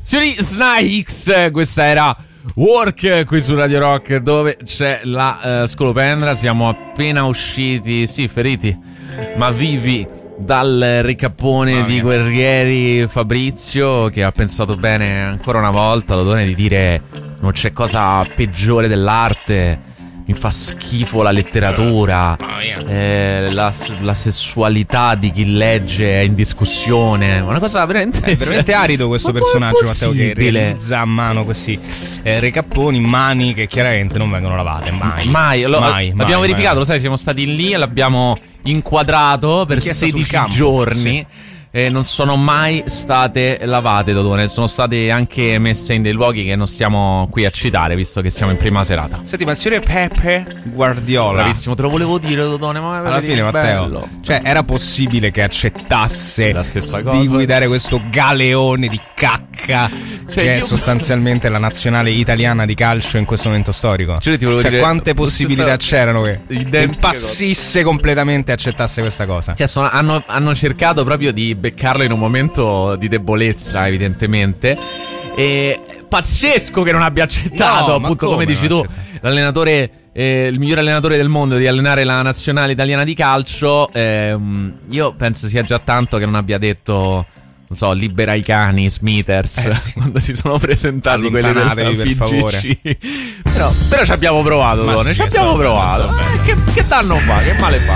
Signori Snipes, questa era Work qui su Radio Rock, dove c'è la scolopendra. Siamo appena usciti, sì, feriti ma vivi, dal ricappone di Guerrieri Fabrizio, che ha pensato bene ancora una volta, l'odore di dire non c'è cosa peggiore dell'arte. Mi fa schifo la letteratura, la sessualità di chi legge è in discussione. Una cosa veramente... È veramente arido questo personaggio, Matteo, che realizza a mano questi recapponi, mani che chiaramente non vengono lavate mai. L'abbiamo verificato, lo sai, siamo stati lì e l'abbiamo inquadrato per 16 giorni. Sì. E non sono mai state lavate, Dodone. Sono state anche messe in dei luoghi che non stiamo qui a citare, visto che siamo in prima serata. Senti, ma il signore Pepe Guardiola, bravissimo, te lo volevo dire, Dodone, ma alla fine, Matteo, cioè, era possibile che accettasse la stessa cosa di guidare questo galeone di cacca, cioè, che è sostanzialmente la nazionale italiana di calcio in questo momento storico? Cioè, dire, quante possibilità c'erano che impazzisse completamente e accettasse questa cosa? Cioè, hanno cercato proprio di beccarlo in un momento di debolezza, evidentemente. E pazzesco che non abbia accettato, appunto, come dici tu, l'allenatore, il miglior allenatore del mondo, di allenare la nazionale italiana di calcio. Io penso sia già tanto che non abbia detto, non so, libera i cani, Smithers, sì, quando si sono presentati quelli della per favore. Però ci abbiamo provato, Done, ci abbiamo provato. Che danno fa? Che male fa?